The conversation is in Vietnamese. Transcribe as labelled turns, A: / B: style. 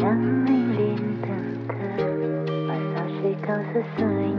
A: chẳng anh liền thẫn thờ, mà sao chỉ câu rất rời